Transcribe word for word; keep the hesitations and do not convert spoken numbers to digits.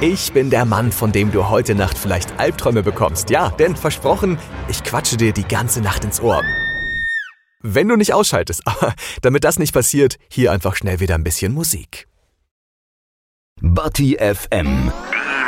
Ich bin der Mann, von dem du heute Nacht vielleicht Albträume bekommst. Ja, denn versprochen, ich quatsche dir die ganze Nacht ins Ohr. Wenn du nicht ausschaltest, aber damit das nicht passiert, hier einfach schnell wieder ein bisschen Musik. Batti F M.